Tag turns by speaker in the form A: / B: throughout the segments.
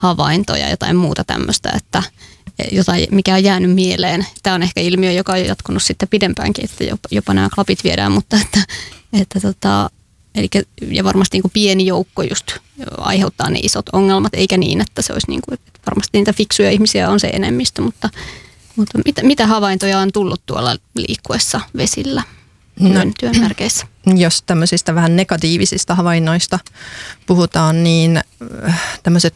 A: havaintoja, jotain muuta tämmöistä, että mikä on jäänyt mieleen. Tämä on ehkä ilmiö, joka on jatkunut sitten pidempäänkin, että jopa nämä klapit viedään, mutta ja varmasti niin kuin pieni joukko just aiheuttaa ne isot ongelmat, eikä niin, että se olisi niin kuin, että varmasti niitä fiksuja ihmisiä on se enemmistö, mutta mitä havaintoja on tullut tuolla liikkuessa vesillä työn merkeissä?
B: Jos tämmöisistä vähän negatiivisista havainnoista puhutaan, niin tämmöiset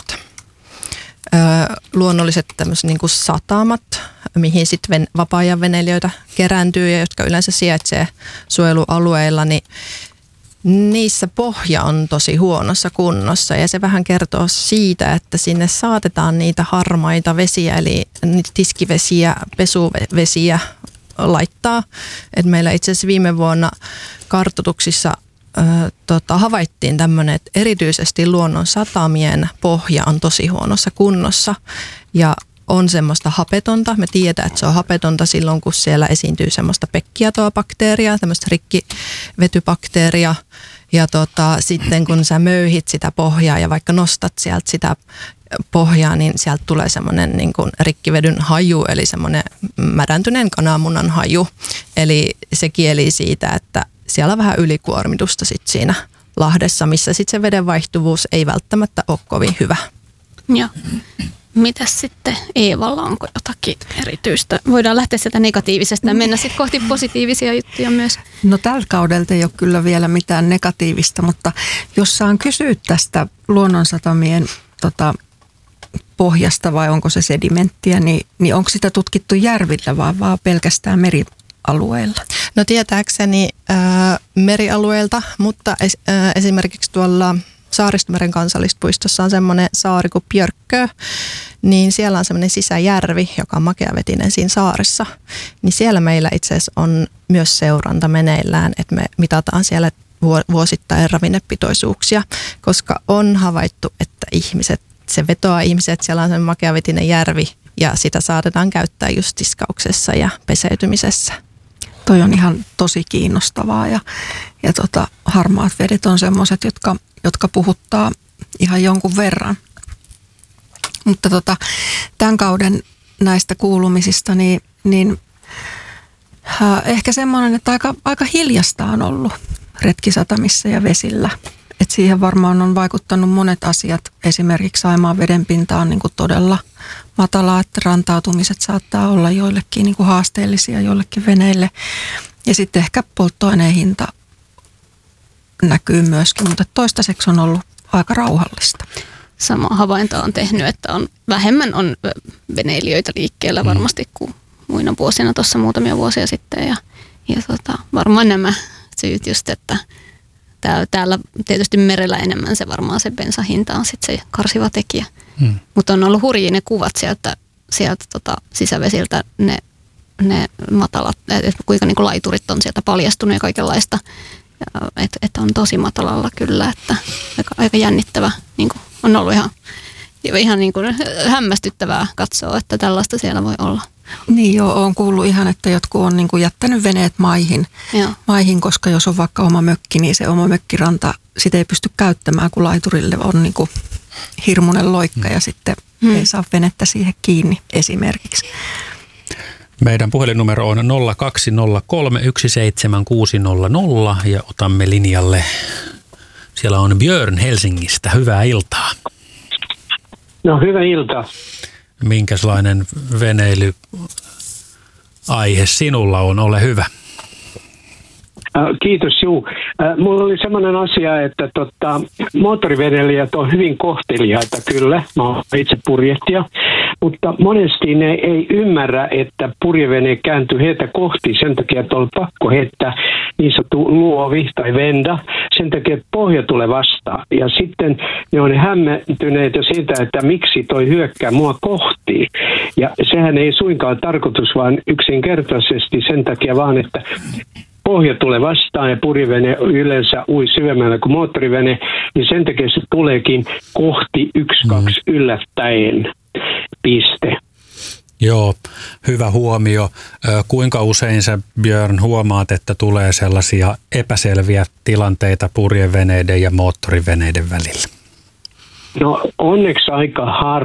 B: luonnolliset tämmöiset niin kuin satamat, mihin sitten vapaa-ajan veneilijöitä kerääntyy ja jotka yleensä sijaitsee suojelualueilla, niin niissä pohja on tosi huonossa kunnossa ja se vähän kertoo siitä, että sinne saatetaan niitä harmaita vesiä, eli niitä tiskivesiä, pesuvesiä laittaa. Et meillä itse asiassa viime vuonna kartoituksissa havaittiin tämmöinen, että erityisesti luonnon satamien pohja on tosi huonossa kunnossa ja on semmoista hapetonta. Me tiedetään, että se on hapetonta silloin, kun siellä esiintyy semmoista pekkiatoa-bakteeria, tämmöistä rikkivetybakteeria. Ja sitten kun sä möyhit sitä pohjaa ja vaikka nostat sieltä sitä pohjaa, niin sieltä tulee semmoinen niin kuin rikkivedyn haju, eli semmoinen mädäntyneen kananmunan haju. Eli se kieli siitä, että siellä on vähän ylikuormitusta sit siinä lahdessa, missä sitten se veden vaihtuvuus ei välttämättä ole kovin hyvä.
A: Joo. Mitäs sitten Eevalla, onko jotakin erityistä? Voidaan lähteä sieltä negatiivisesta ja mennä sitten kohti positiivisia juttuja myös.
C: No tällä kaudelta ei ole kyllä vielä mitään negatiivista, mutta jos saan kysyä tästä luonnonsatamien pohjasta vai onko se sedimenttiä, niin onko sitä tutkittu järvillä vaan pelkästään merialueilla?
B: No tietääkseni merialueelta, mutta esimerkiksi tuolla Saaristomeren kansallispuistossa on semmoinen saari kuin Björkö, niin siellä on semmoinen sisäjärvi, joka on makeavetinen siinä saaressa. Niin siellä meillä itse asiassa on myös seuranta meneillään, että me mitataan siellä vuosittain ravinnepitoisuuksia, koska on havaittu, että se vetoaa ihmiset, siellä on semmoinen makeavetinen järvi ja sitä saatetaan käyttää just tiskauksessa ja peseytymisessä.
C: Toi on ihan tosi kiinnostavaa ja harmaat vedet on semmoiset, jotka puhuttaa ihan jonkun verran. Mutta tämän kauden näistä kuulumisista, niin ehkä semmoinen, että aika hiljasta on ollut retkisatamissa ja vesillä. Et siihen varmaan on vaikuttanut monet asiat. Esimerkiksi Saimaan vedenpinta on niin kuin todella matala, että rantautumiset saattaa olla joillekin niin kuin haasteellisia joillekin veneille. Ja sitten ehkä polttoaineen hinta näkyy myöskin, mutta toistaiseksi on ollut aika rauhallista.
A: Sama havainto on tehnyt, että vähemmän on veneilijöitä liikkeellä varmasti kuin muina vuosina tuossa muutamia vuosia sitten. Ja varmaan nämä syyt just, että täällä tietysti merellä enemmän se varmaan se bensahinta on sitten se karsiva tekijä. Mutta on ollut hurjia ne kuvat sieltä sisävesiltä, ne matalat, että kuinka niin kuin laiturit on sieltä paljastunut ja kaikenlaista. Että on tosi matalalla kyllä, että aika jännittävä, niin kuin on ollut ihan niin kuin hämmästyttävää katsoa, että tällaista siellä voi olla.
C: Niin joo, olen kuullut ihan, että jotkut on niin kuin jättänyt veneet maihin, koska jos on vaikka oma mökki, niin se oma mökkiranta, sitä ei pysty käyttämään, kun laiturille on niin kuin hirmuinen loikka ja sitten ei saa venettä siihen kiinni esimerkiksi.
D: Meidän puhelinnumero on 0203 17600 ja otamme linjalle. Siellä on Björn Helsingistä. Hyvää iltaa.
E: No hyvää iltaa.
D: Minkälainen veneilyaihe sinulla on? Ole hyvä.
E: Kiitos, juu. Mulla oli semmoinen asia, että moottoriveneilijät on hyvin kohteliaita kyllä. Mä oon itse purjehtija. Mutta monesti ne ei ymmärrä, että purjevene kääntyy heitä kohti sen takia, että on pakko heittää niin sanottu luovi tai venda. Sen takia, että pohja tulee vastaan. Ja sitten ne on hämmentyneitä siitä, että miksi toi hyökkää mua kohti. Ja sehän ei suinkaan tarkoitus, vaan yksinkertaisesti sen takia vaan, että pohja tulee vastaan ja purjevene yleensä ui syvemmällä kuin moottorivene, niin sen takia se tuleekin kohti 1-2 yllättäen. Piste.
D: Joo, hyvä huomio. Kuinka usein sä, Björn, huomaat, että tulee sellaisia epäselviä tilanteita purjeveneiden ja moottoriveneiden välillä?
E: No onneksi aika